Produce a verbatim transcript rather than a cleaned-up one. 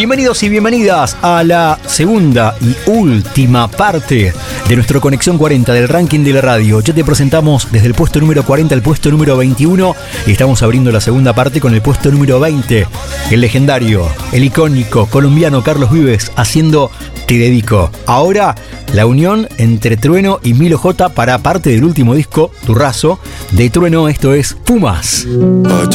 Bienvenidos y bienvenidas a la segunda y última parte de nuestro Conexión cuarenta del ranking de la radio. Ya te presentamos desde el puesto número cuarenta al puesto número veintiuno y estamos abriendo la segunda parte con el puesto número veinte. El legendario, el icónico colombiano Carlos Vives haciendo Te Dedico. Ahora, la unión entre Trueno y Milo J para parte del último disco, Turrazo, de Trueno. Esto es Pumas.